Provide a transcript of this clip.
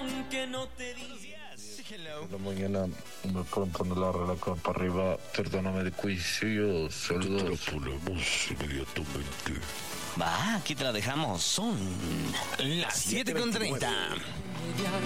aunque no te digas hello. La mañana me preguntando la relación para arriba, perdóname de juicio, saludos. Te la ponemos inmediatamente. Va, aquí te la dejamos. Son las 7:30.